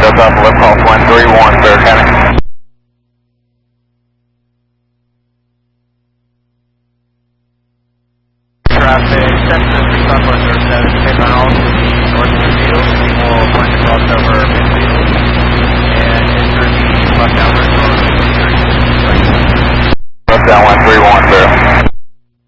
Buffalo, call 131, Bear County. Traffic, Texas, Southwest 07, take on all to the north midfield. We'll point to crossover midfield. And enter the left downward north. Left down 1.